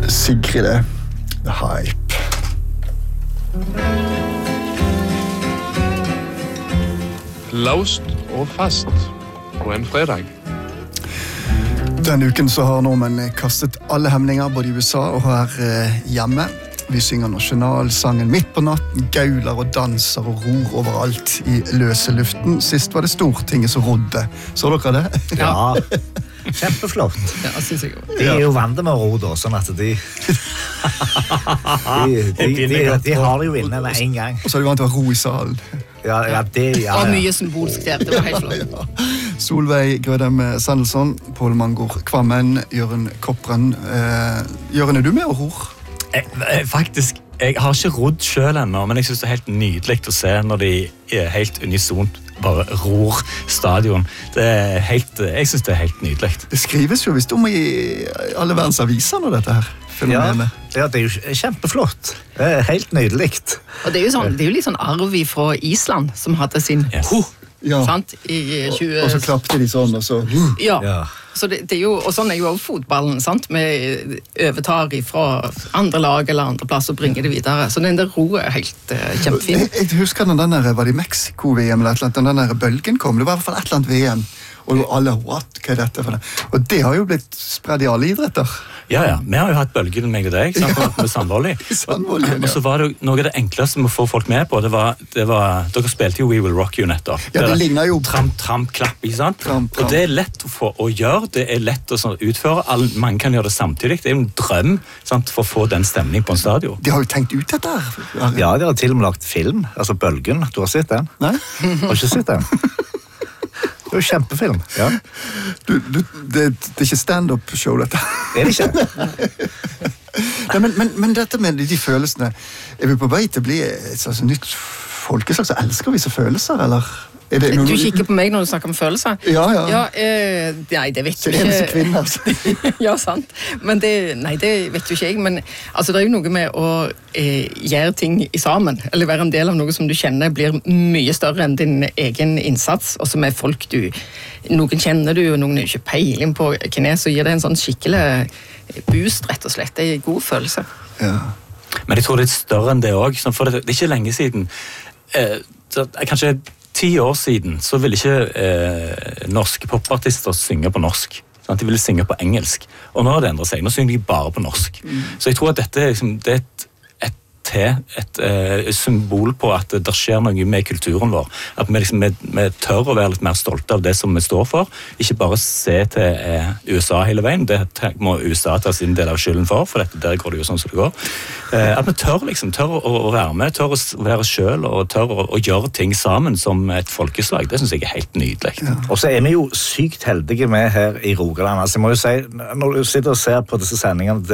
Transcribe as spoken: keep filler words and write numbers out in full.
Sigrid det. The Hype. Laust og fast på en fredag. Denne uken så har nordmenn kastet alle hemninger både i U S A og her eh, hjemme. Vi synger nasjonalsangen midt på natten, gauler og danser og ror overalt i løse luften. Sist var det Stortinget som rodde. Så dere det? Ja, kjempeflott. Ja, synes jeg også. De er jo vant med å ro da, sånn at de... de, de, de, de, de har det jo inne med en gang. Og så er de vant til å ro i salen. Ja, ja, det, ja, Og ja. mye symbolsk der, det var helt flott. Ja. Solveig Grødem Sandelsson, Paul Mangor Kvammen, Jørgen Koppren. Eh, Jørgen, er du med og ror? Jeg, jeg, faktisk, jeg har ikke rodd selv ennå, men jeg synes det er helt nydelig å se når de er helt unisont bare ror stadion. Det er helt, jeg synes det er helt nydelig. Det skrives jo visst om i alle verdens aviser nå, dette her. Ja, ja, det er jo kjempeflott. Det er helt nydelig. Og det er jo, sånn, det er jo litt sånn arv fra Island, som hadde sin Yes. ho, Ja. sant? I tjue... Og så klappte de sånn, og så... Ja. Ja. Så det, det er jo, og sånn er jo også fotballen, sant? Vi overtar fra andre lag eller andre plass og bringer det videre. Så den der ro er helt uh, kjempefin. Jeg, jeg husker når den der, var det i Mexico-V M eller et eller annet, den der bølgen kom, det var i hvert fall et eller annet V M, og alle, what, hva er dette for det? Og det har jo blitt spredd i alle idretter. Ja, ja. Vi har jo hatt bølgen meg og deg, sant, Ja. med sandvolley. Sandvolley, ja. Og så var det jo noe av det enkleste med å få folk med på, det var, det var dere spilte jo We Will Rock You nettopp. Ja, det ligner jo... Tramp, tramp, klapp, ikke sant? Tramp, tramp. Og det er lett å, få, å gjøre, det er lett å sånn, utføre, All, mange kan gjøre det samtidig. Det er jo en drøm, sant, for å få den stemning på en stadion. De har jo tenkt ut dette her. Ja, de har til og med lagt film, altså Bølgen. Du har sett den? Nei? Har du ikke sett den? Det er jo kjempefilm. Ja. Du, du, det, det er ikke stand-up-show, dette. Er det ikke? Nei, men, men, men dette med de, de følelsene, er vi på vei til å bli et slags nytt folkeslag, så elsker vi så følelser, eller? Er det noen... Du kikker på meg når du snakker om følelser. Ja, ja. Ja, eh, nei, det vet Så du det er ikke. eneste kvinne, altså. Ja, sant. Men det, nei, det vet jo ikke jeg. Men altså, det er jo noe med å eh, gjøre ting i sammen, eller være en del av noe som du kjenner blir mye større enn din egen innsats, og som er folk du, noen kjenner du, og noen er ikke peiling på hvem er, så gir det en sånn skikkelig boost, rett og slett. Det er en god følelse. Ja. Men jeg tror det er større enn det også, for det, det er ikke lenge siden. Eh, så, kanskje ti år siden så ville ikke eh, norske popartister synge på norsk. Sant? De ville synge på engelsk. Og nå har det endret seg. Nå synger de bare på norsk. Mm. Så jeg tror at dette er, liksom, det er et, et, et, et eh, symbol på at det skjer noe med kulturen vår. At vi, liksom, vi, vi tør å være litt mer stolte av det som vi står for. Ikke bare se til eh, U S A hele veien. Det må U S A ta sin del av skylden for, for dette, der går det jo sånn som det går. Eh, at vi tør, liksom, tør å, å være med, tør å være selv, og tør å, å gjøre ting sammen som et folkeslag. Det synes jeg er helt nydelig. Ja. Og så er vi jo sykt heldige med her i Rogaland. Altså, jeg må jo si, når du sitter og ser på disse sendingene,